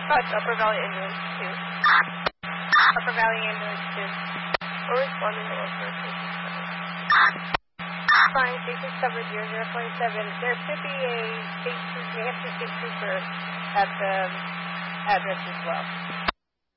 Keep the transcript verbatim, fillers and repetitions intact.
That's Upper Valley Ambulance two. Upper Valley Ambulance two. We're responding to local station seven. Fine, station covered zero zero point seven. There should be a state, New Hampshire State Trooper at the address as well.